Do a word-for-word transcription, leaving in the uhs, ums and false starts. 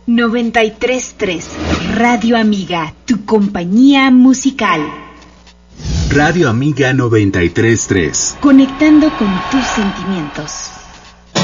noventa y tres punto tres Radio Amiga, tu compañía musical. Radio Amiga noventa y tres punto tres. Conectando con tus sentimientos.